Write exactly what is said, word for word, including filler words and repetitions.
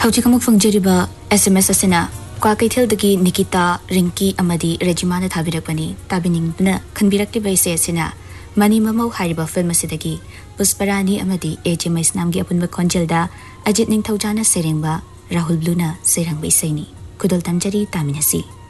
हौजिक अमुक फंगजरिबा एसएमएस असिना क्वा कैथेलदगी निकिता रिंकी अमदी रेजिमाना थाबिरकपनी ताबिनिंगना खनबिरक्तिबा इसे असिना मनी ममौ हारिबा फिल्म असिदगी पुष्परानी अमदी एजे मैसनामगी अपुनबा खोंजेलदा अजित निंगथौजाना सेरेंबा राहुल ब्लूना सेरंगबा इसेनी कुदल तमजरी तामिनसी।